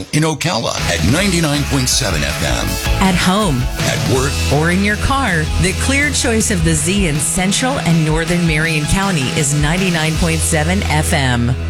in Ocala at 99.7 FM. At home, At work, or in your car, the clear choice of the Z in Central and Northern Marion County is 99.7 FM.